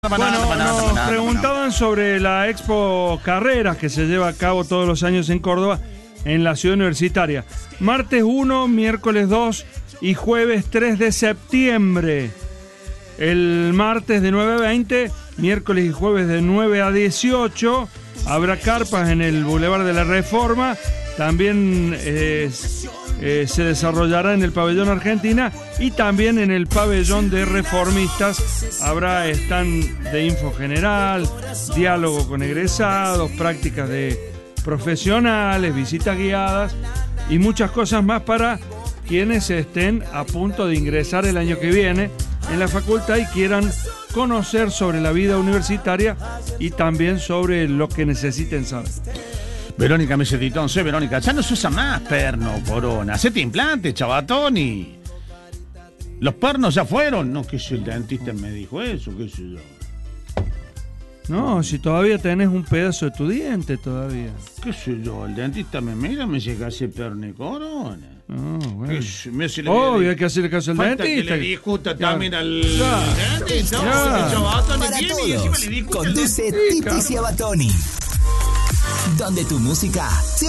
Bueno, nos preguntaban sobre la Expo Carreras que se lleva a cabo todos los años en Córdoba, en la ciudad universitaria. Martes 1, miércoles 2 y jueves 3 de septiembre. El martes de 9 a 20, miércoles y jueves de 9 a 18. Habrá carpas en el Boulevard de la Reforma. También se desarrollará en el Pabellón Argentina y también en el Pabellón de Reformistas. Habrá stand de info general, diálogo con egresados, prácticas de profesionales, visitas guiadas y muchas cosas más para quienes estén a punto de ingresar el año que viene en la facultad y quieran conocer sobre la vida universitaria y también sobre lo que necesiten saber. Verónica Mesetitón, sé Verónica, ya no se usa más perno, corona. Hacete implante, chavatón, y los pernos ya fueron. No, que si el dentista me dijo eso, qué sé yo. No, si todavía tenés un pedazo de tu diente todavía. Qué sé yo, el dentista me mira, me dice que hace perno y corona. No, bueno. Obvio, hay que hacerle caso al dentista. Que le discuta también al dentista. Para todos, conduce Titi Ciabatoni. Donde tu música se